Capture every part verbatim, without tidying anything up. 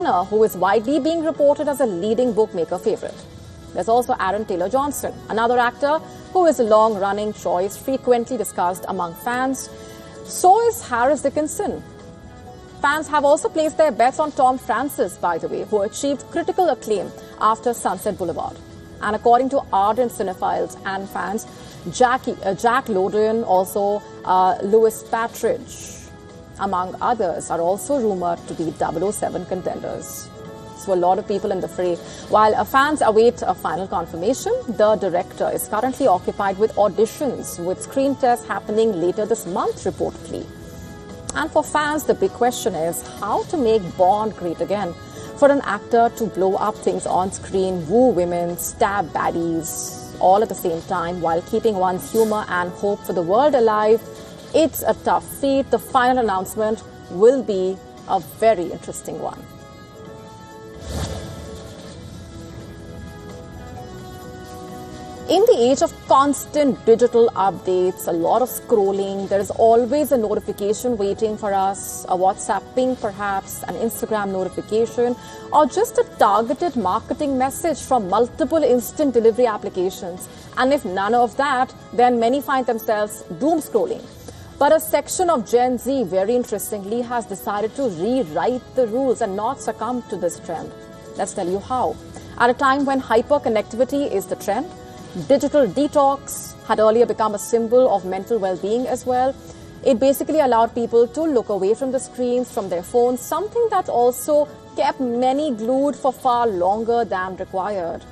who is widely being reported as a leading bookmaker favorite. There's also Aaron Taylor-Johnson, another actor who is a long-running choice, frequently discussed among fans. So is Harris Dickinson. Fans have also placed their bets on Tom Francis, by the way, who achieved critical acclaim after Sunset Boulevard. And according to ardent cinephiles and fans, Jackie, uh, Jack Lowden, also uh, Louis Partridge, among others, are also rumored to be double oh seven contenders. So a lot of people in the fray. While uh, fans await a final confirmation, the director is currently occupied with auditions, with screen tests happening later this month, reportedly. And for fans, the big question is how to make Bond great again. For an actor to blow up things on screen, woo women, stab baddies, all at the same time, while keeping one's humor and hope for the world alive, it's a tough feat. The final announcement will be a very interesting one. In the age of constant digital updates, a lot of scrolling, there is always a notification waiting for us, a WhatsApp ping perhaps, an Instagram notification, or just a targeted marketing message from multiple instant delivery applications. And if none of that, then many find themselves doom scrolling. But a section of Gen Z, very interestingly, has decided to rewrite the rules and not succumb to this trend. Let's tell you how. At a time when hyperconnectivity is the trend, digital detox had earlier become a symbol of mental well-being as well. It basically allowed people to look away from the screens, from their phones, something that also kept many glued for far longer than required.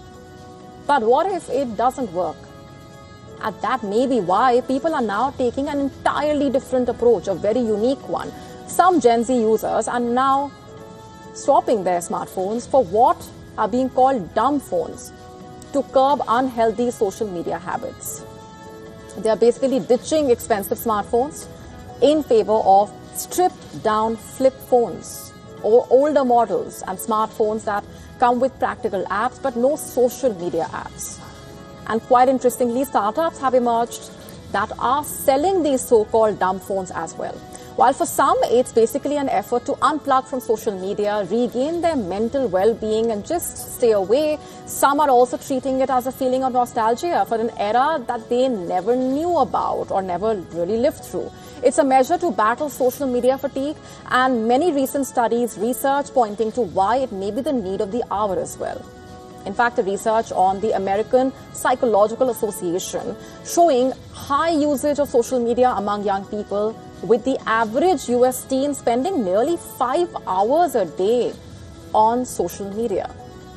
But what if it doesn't work? And that may be why people are now taking an entirely different approach, a very unique one. Some Gen Z users are now swapping their smartphones for what are being called dumb phones, to curb unhealthy social media habits. They are basically ditching expensive smartphones in favor of stripped-down flip phones or older models and smartphones that come with practical apps but no social media apps. And quite interestingly, startups have emerged that are selling these so-called dumb phones as well. While for some, it's basically an effort to unplug from social media, regain their mental well-being and just stay away, some are also treating it as a feeling of nostalgia for an era that they never knew about or never really lived through. It's a measure to battle social media fatigue, and many recent studies, research pointing to why it may be the need of the hour as well. In fact, the research on the American Psychological Association showing high usage of social media among young people, with the average U S teen spending nearly five hours a day on social media.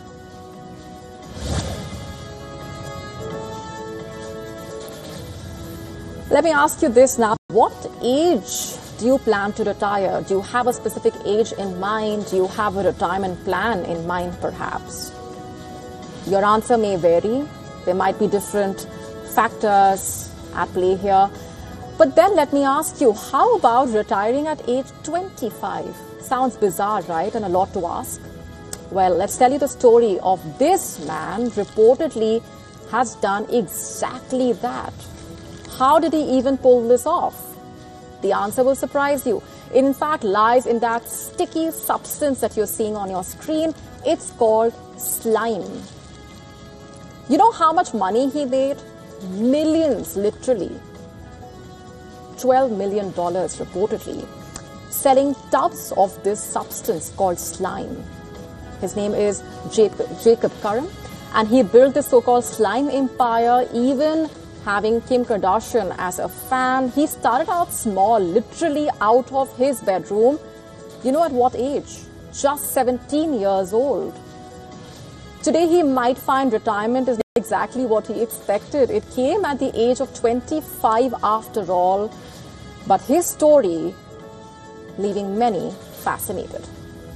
Let me ask you this now. What age do you plan to retire? Do you have a specific age in mind? Do you have a retirement plan in mind, perhaps? Your answer may vary. There might be different factors at play here. But then let me ask you, how about retiring at age twenty-five? Sounds bizarre, right? And a lot to ask. Well, let's tell you the story of this man reportedly has done exactly that. How did he even pull this off? The answer will surprise you. It in fact lies in that sticky substance that you're seeing on your screen. It's called slime. You know how much money he made? Millions, literally. twelve million dollars reportedly, selling tubs of this substance called slime. His name is Jacob, Jacob Curran, and he built this so-called slime empire, even having Kim Kardashian as a fan. He started out small, literally out of his bedroom. You know at what age? Just seventeen years old. Today, he might find retirement is not exactly what he expected. It came at the age of twenty-five after all. But his story leaving many fascinated.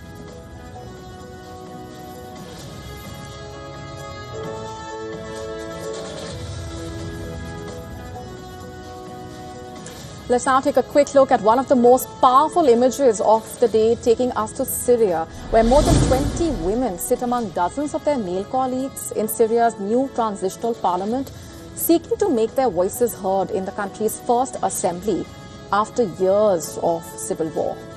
Let's now take a quick look at one of the most powerful images of the day, taking us to Syria, where more than twenty women sit among dozens of their male colleagues in Syria's new transitional parliament, seeking to make their voices heard in the country's first assembly after years of civil war.